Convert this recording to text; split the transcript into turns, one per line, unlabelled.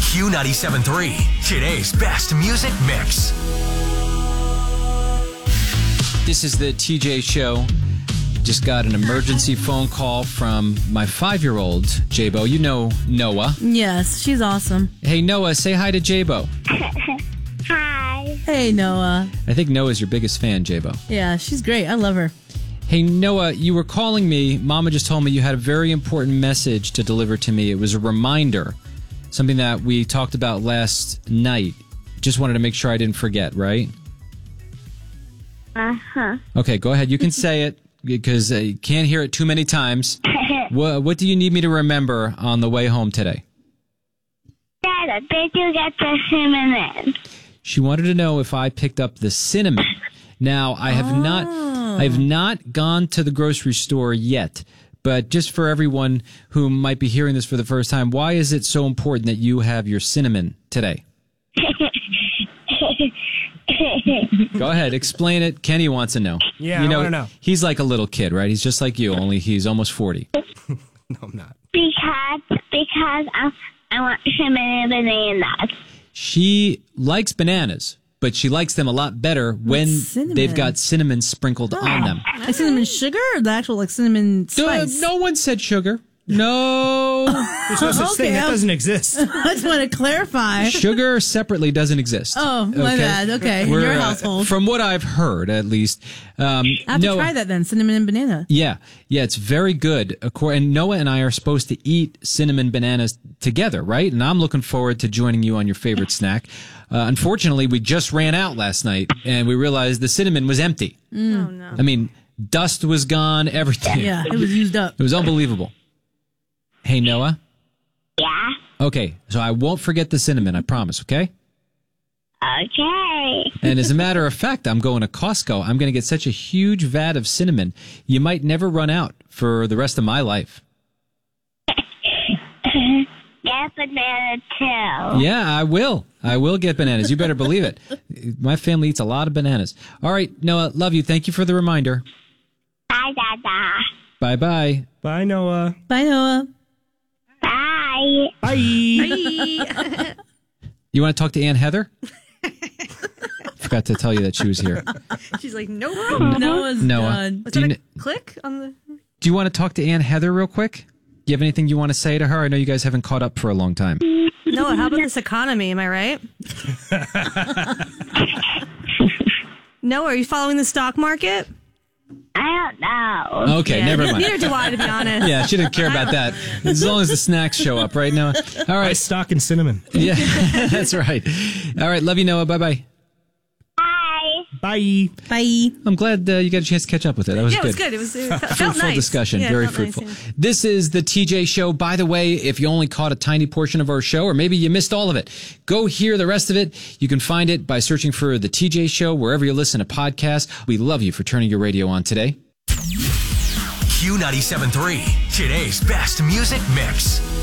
Q97.3, today's best music mix.
This is the TJ Show. Just got an emergency phone call from my 5-year-old, Jabo. You know Noah.
Yes, she's awesome.
Hey, Noah, say hi to Jabo.
Hi.
Hey, Noah.
I think Noah's your biggest fan, Jabo.
Yeah, she's great. I love her.
Hey, Noah, you were calling me. Mama just told me you had a very important message to deliver to me. It was a reminder, something that we talked about last night. Just wanted to make sure I didn't forget, right?
Uh-huh.
Okay, go ahead. You can say it because you can't hear it too many times. What do you need me to remember on the way home today?
Dada, did you get the cinnamon?
She wanted to know if I picked up the cinnamon. Now, I have not gone to the grocery store yet, but just for everyone who might be hearing this for the first time, why is it so important that you have your cinnamon today? Go ahead, explain it. Kenny wants to know.
Yeah, I want to know.
He's like a little kid, right? He's just like you, only he's almost 40.
No, I'm not.
Because I want cinnamon bananas.
She likes bananas, but she likes them a lot better when they've got cinnamon sprinkled on them.
Like cinnamon sugar or the actual cinnamon spice?
No one said sugar. No.
There's no such thing. That doesn't exist.
I just want to clarify.
Sugar separately doesn't exist.
Oh, my bad. Okay. In your household.
From what I've heard, at least.
I have to try that then, cinnamon and banana.
Yeah, it's very good. And Noah and I are supposed to eat cinnamon bananas together, right? And I'm looking forward to joining you on your favorite snack. Unfortunately, we just ran out last night, and we realized the cinnamon was empty.
Oh, no.
I mean, dust was gone, everything.
Yeah, it was used up.
It was unbelievable. Hey, Noah?
Yeah?
Okay, so I won't forget the cinnamon, I promise, okay?
Okay.
And as a matter of fact, I'm going to Costco. I'm going to get such a huge vat of cinnamon, you might never run out for the rest of my life.
Get banana too.
Yeah, I will. I will get bananas. You better believe it. My family eats a lot of bananas. All right, Noah, love you. Thank you for the reminder.
Bye, Dada.
Bye-bye.
Bye, Noah.
Bye, Noah.
Bye.
Bye.
You want to talk to Aunt Heather? Forgot to tell you that she was here.
She's like, nope.
Noah's
Noah.
done.
Was that a click on the...
Do you want to talk to Aunt Heather real quick? Do you have anything you want to say to her? I know you guys haven't caught up for a long time.
Noah, how about this economy? Am I right? Noah, are you following the stock market?
I don't know.
Okay, never mind.
Neither do I, to be honest.
Yeah, she didn't care about that. As long as the snacks show up, right, Noah? All right.
Stock and cinnamon.
Yeah, that's right. All right, love you, Noah. Bye-bye.
Bye.
Bye.
Bye.
I'm glad you got a chance to catch up with it. That was
Yeah,
good.
it was good. It felt
Fruitful
nice.
discussion.
Yeah,
Very
it felt
fruitful.
nice, yeah.
This is the TJ Show. By the way, if you only caught a tiny portion of our show, or maybe you missed all of it, go hear the rest of it. You can find it by searching for the TJ Show wherever you listen to podcasts. We love you for turning your radio on today.
Q97.3, today's best music mix.